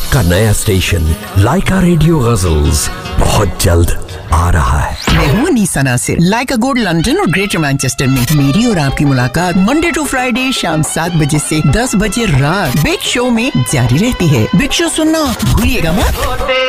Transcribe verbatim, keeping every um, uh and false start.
आपका नया स्टेशन लाइका रेडियो गजल्स बहुत जल्द आ रहा है। मैं हूँ अनीसा नासिर, लाइका गोल्ड लंदन और ग्रेटर मैनचेस्टर में। मेरी और आपकी मुलाकात मंडे टू फ्राइडे शाम सात बजे से दस बजे रात बिग शो में जारी रहती है। बिग शो सुनना भूलिएगा मत।